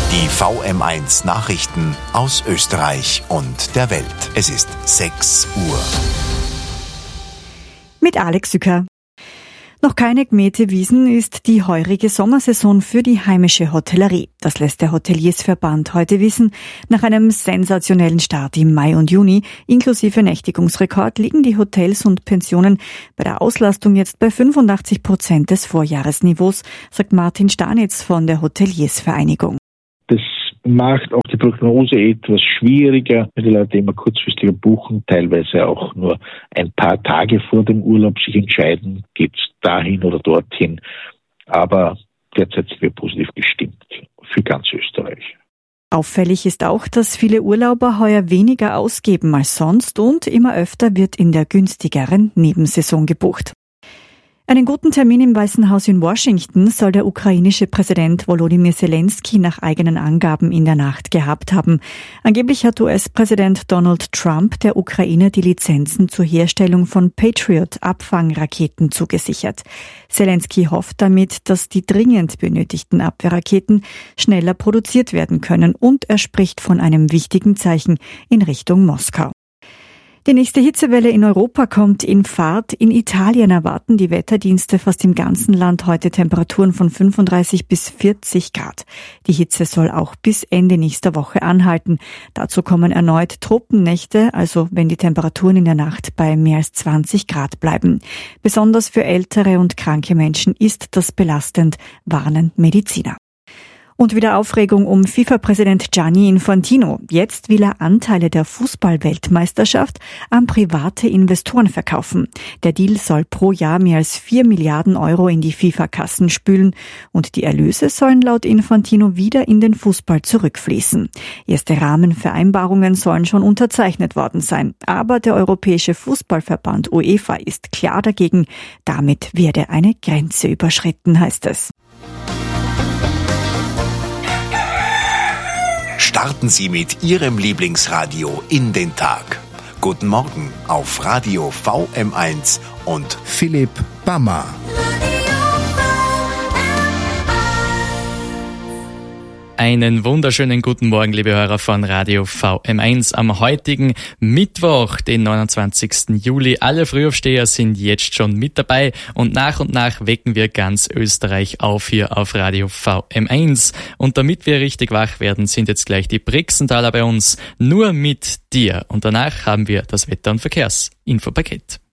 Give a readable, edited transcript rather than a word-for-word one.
Die VM1 Nachrichten aus Österreich und der Welt. Es ist 6 Uhr. Mit Alex Sücker. Noch keine gemähte Wiesn ist die heurige Sommersaison für die heimische Hotellerie. Das lässt der Hoteliersverband heute wissen. Nach einem sensationellen Start im Mai und Juni, inklusive Nächtigungsrekord, liegen die Hotels und Pensionen bei der Auslastung jetzt bei 85% des Vorjahresniveaus, sagt Martin Stanitz von der Hoteliersvereinigung. Das macht auch die Prognose etwas schwieriger, weil die Leute immer kurzfristiger buchen, teilweise auch nur ein paar Tage vor dem Urlaub sich entscheiden, geht's dahin oder dorthin. Aber derzeit sind wir positiv gestimmt für ganz Österreich. Auffällig ist auch, dass viele Urlauber heuer weniger ausgeben als sonst und immer öfter wird in der günstigeren Nebensaison gebucht. Einen guten Termin im Weißen Haus in Washington soll der ukrainische Präsident Volodymyr Zelensky nach eigenen Angaben in der Nacht gehabt haben. Angeblich hat US-Präsident Donald Trump der Ukraine die Lizenzen zur Herstellung von Patriot-Abfangraketen zugesichert. Zelensky hofft damit, dass die dringend benötigten Abwehrraketen schneller produziert werden können und er spricht von einem wichtigen Zeichen in Richtung Moskau. Die nächste Hitzewelle in Europa kommt in Fahrt. In Italien erwarten die Wetterdienste fast im ganzen Land heute Temperaturen von 35 bis 40 Grad. Die Hitze soll auch bis Ende nächster Woche anhalten. Dazu kommen erneut Tropennächte, also wenn die Temperaturen in der Nacht bei mehr als 20 Grad bleiben. Besonders für ältere und kranke Menschen ist das belastend, warnen Mediziner. Und wieder Aufregung um FIFA-Präsident Gianni Infantino. Jetzt will er Anteile der Fußball-Weltmeisterschaft an private Investoren verkaufen. Der Deal soll pro Jahr mehr als 4 Milliarden Euro in die FIFA-Kassen spülen und die Erlöse sollen laut Infantino wieder in den Fußball zurückfließen. Erste Rahmenvereinbarungen sollen schon unterzeichnet worden sein. Aber der Europäische Fußballverband UEFA ist klar dagegen. Damit werde eine Grenze überschritten, heißt es. Starten Sie mit Ihrem Lieblingsradio in den Tag. Guten Morgen auf Radio VM1 und Philipp Bammer. Einen wunderschönen guten Morgen, liebe Hörer von Radio VM1 am heutigen Mittwoch, den 29. Juli. Alle Frühaufsteher sind jetzt schon mit dabei und nach wecken wir ganz Österreich auf hier auf Radio VM1. Und damit wir richtig wach werden, sind jetzt gleich die Brixenthaler bei uns, nur mit dir. Und danach haben wir das Wetter- und Verkehrsinfopaket.